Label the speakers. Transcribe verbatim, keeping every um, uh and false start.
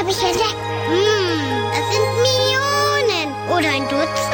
Speaker 1: habe ich entdeckt. Hm, das sind Millionen oder ein Dutzend.